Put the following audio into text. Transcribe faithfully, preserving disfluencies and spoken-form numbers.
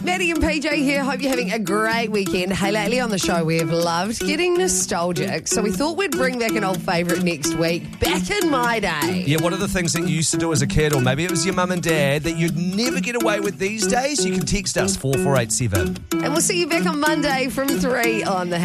Maddie and P J here. Hope you're having a great weekend. Hey, lately on the show we have loved getting nostalgic, so we thought we'd bring back an old favourite next week. Back in my day. Yeah, what are the things that you used to do as a kid, or maybe it was your mum and dad, that you'd never get away with these days? You can text us four four eight seven. And we'll see you back on Monday from three on the